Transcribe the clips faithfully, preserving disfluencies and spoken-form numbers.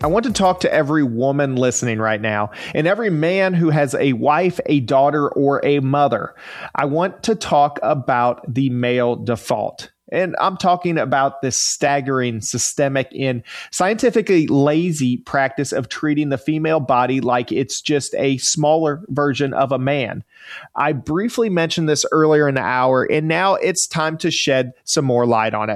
I want to talk to every woman listening right now and every man who has a wife, a daughter, or a mother. I want to talk about the male default. And I'm talking about this staggering, systemic, and scientifically lazy practice of treating the female body like it's just a smaller version of a man. I briefly mentioned this earlier in the hour, and now it's time to shed some more light on it.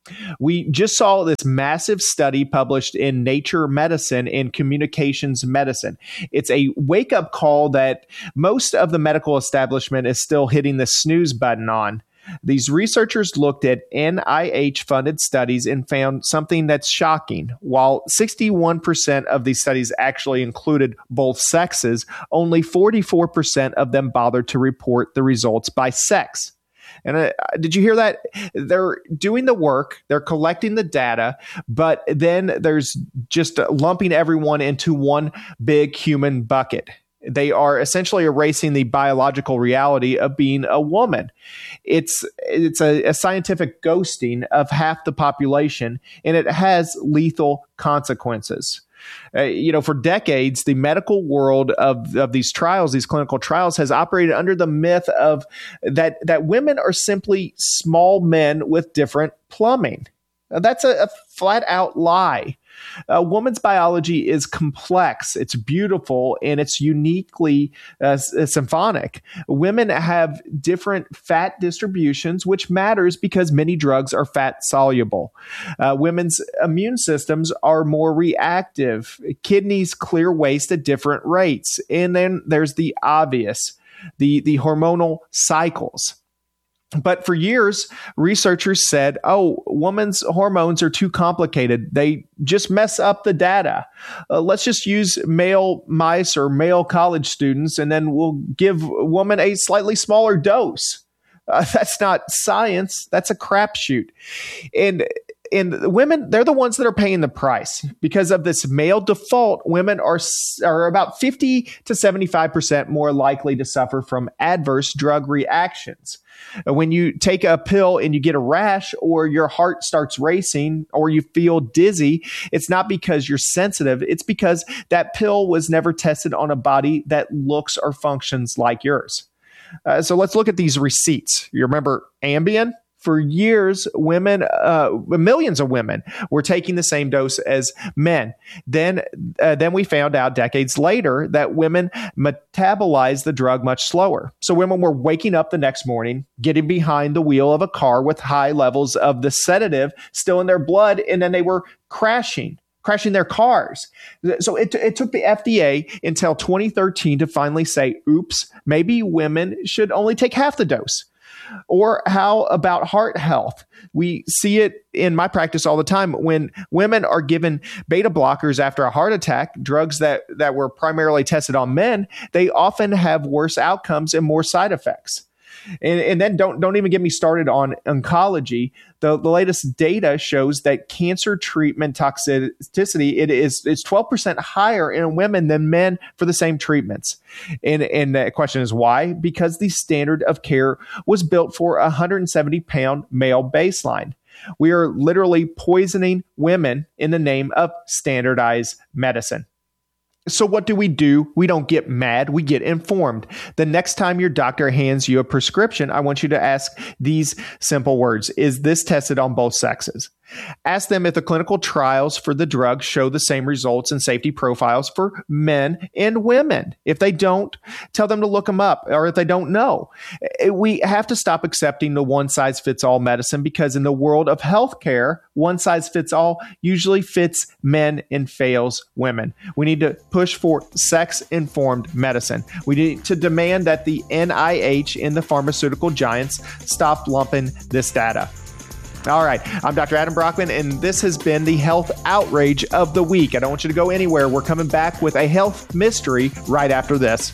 We just saw this massive study published in Nature Medicine and Communications Medicine. It's a wake-up call that most of the medical establishment is still hitting the snooze button on. These researchers looked at N I H-funded studies and found something that's shocking. While sixty-one percent of these studies actually included both sexes, only forty-four percent of them bothered to report the results by sex. And uh, did you hear that? They're doing the work, they're collecting the data, but then there's just lumping everyone into one big human bucket. They are essentially erasing the biological reality of being a woman. It's it's a, a scientific ghosting of half the population, and it has lethal consequences. Uh, you know, for decades, the medical world of, of these trials, these clinical trials, has operated under the myth of that that women are simply small men with different plumbing. Now, that's a, a flat out lie. A woman's biology is complex, it's beautiful, and it's uniquely uh, symphonic. Women have different fat distributions, which matters because many drugs are fat soluble. Uh, women's immune systems are more reactive. Kidneys clear waste at different rates. And then there's the obvious, the, the hormonal cycles. But for years, researchers said, oh, women's hormones are too complicated. They just mess up the data. Uh, let's just use male mice or male college students, and then we'll give a woman a slightly smaller dose. Uh, that's not science. That's a crapshoot. And And women, they're the ones that are paying the price. Because of this male default, women are, are about fifty to seventy-five percent more likely to suffer from adverse drug reactions. When you take a pill and you get a rash, or your heart starts racing, or you feel dizzy, it's not because you're sensitive. It's because that pill was never tested on a body that looks or functions like yours. Uh, so let's look at these receipts. You remember Ambien? For years, women, uh, millions of women were taking the same dose as men. Then, uh, then we found out decades later that women metabolize the drug much slower. So women were waking up the next morning, getting behind the wheel of a car with high levels of the sedative still in their blood, and then they were crashing. crashing their cars. So it, it took the F D A until twenty thirteen to finally say, oops, maybe women should only take half the dose. Or how about heart health? We see it in my practice all the time. When women are given beta blockers after a heart attack, drugs that, that were primarily tested on men, they often have worse outcomes and more side effects. And, and then don't don't even get me started on oncology. The, the latest data shows that cancer treatment toxicity, it is it's twelve percent higher in women than men for the same treatments. And, and the question is why? Because the standard of care was built for a one hundred seventy pound male baseline. We are literally poisoning women in the name of standardized medicine. So what do we do? We don't get mad. We get informed. The next time your doctor hands you a prescription, I want you to ask these simple words. Is this tested on both sexes? Ask them if the clinical trials for the drug show the same results and safety profiles for men and women. If they don't, tell them to look them up, or if they don't know. We have to stop accepting the one-size-fits-all medicine, because in the world of healthcare, one-size-fits-all usually fits men and fails women. We need to push for sex-informed medicine. We need to demand that the N I H and the pharmaceutical giants stop lumping this data. All right, I'm Doctor Adam Brockman, and this has been the Health Outrage of the Week. I don't want you to go anywhere. We're coming back with a health mystery right after this.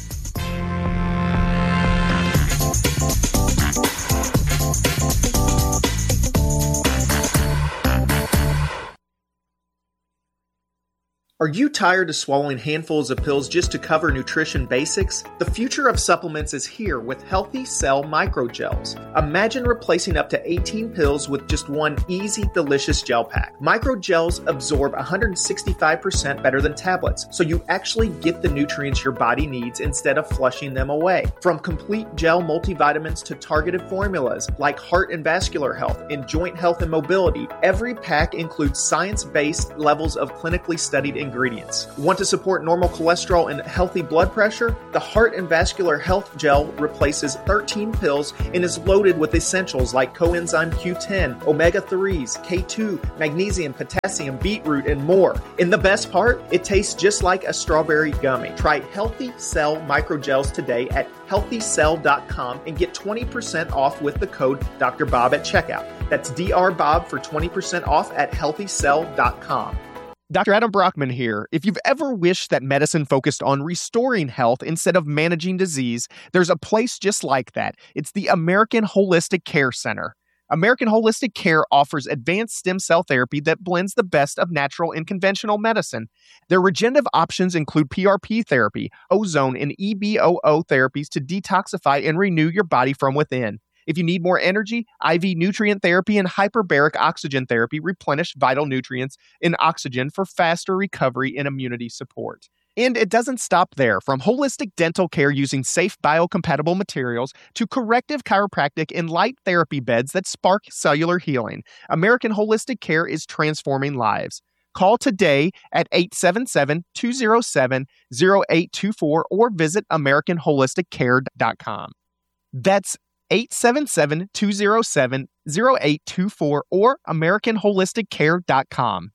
Are you tired of swallowing handfuls of pills just to cover nutrition basics? The future of supplements is here with Healthy Cell Microgels. Imagine replacing up to eighteen pills with just one easy, delicious gel pack. Microgels absorb one hundred sixty-five percent better than tablets, so you actually get the nutrients your body needs instead of flushing them away. From complete gel multivitamins to targeted formulas like heart and vascular health and joint health and mobility, every pack includes science-based levels of clinically studied ingredients. Want to support normal cholesterol and healthy blood pressure? The Heart and Vascular Health Gel replaces thirteen pills and is loaded with essentials like coenzyme Q ten, omega threes, K two, magnesium, potassium, beetroot, and more. And the best part? It tastes just like a strawberry gummy. Try Healthy Cell Microgels today at healthy cell dot com and get twenty percent off with the code Doctor Bob at checkout. That's D R Bob for twenty percent off at healthy cell dot com. Doctor Adam Brockman here. If you've ever wished that medicine focused on restoring health instead of managing disease, there's a place just like that. It's the American Holistic Care Center. American Holistic Care offers advanced stem cell therapy that blends the best of natural and conventional medicine. Their regenerative options include P R P therapy, ozone, and E B O O therapies to detoxify and renew your body from within. If you need more energy, I V nutrient therapy and hyperbaric oxygen therapy replenish vital nutrients and oxygen for faster recovery and immunity support. And it doesn't stop there. From holistic dental care using safe biocompatible materials to corrective chiropractic and light therapy beds that spark cellular healing, American Holistic Care is transforming lives. Call today at eight seven seven, two oh seven, oh eight two four or visit american holistic care dot com. That's eight seven seven, two oh seven, oh eight two four or american holistic care dot com.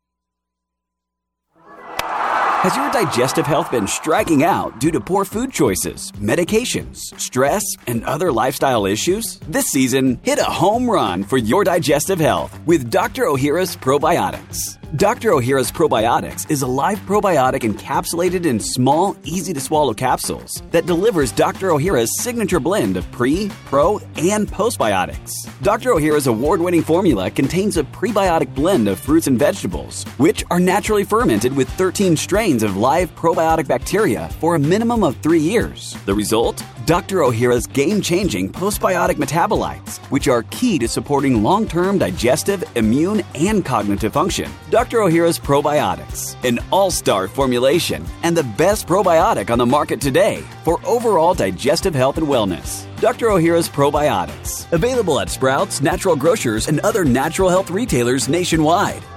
Has your digestive health been striking out due to poor food choices, medications, stress, and other lifestyle issues? This season, hit a home run for your digestive health with Doctor Ohhira's Probiotics. Doctor Ohhira's Probiotics is a live probiotic encapsulated in small, easy-to-swallow capsules that delivers Doctor Ohhira's signature blend of pre, pro, and postbiotics. Doctor Ohhira's award-winning formula contains a prebiotic blend of fruits and vegetables, which are naturally fermented with thirteen strains of live probiotic bacteria for a minimum of three years. The result? Doctor Ohhira's game-changing postbiotic metabolites, which are key to supporting long-term digestive, immune, and cognitive function. Doctor Ohhira's Probiotics, an all-star formulation and the best probiotic on the market today for overall digestive health and wellness. Doctor Ohhira's Probiotics, available at Sprouts, Natural Grocers, and other natural health retailers nationwide.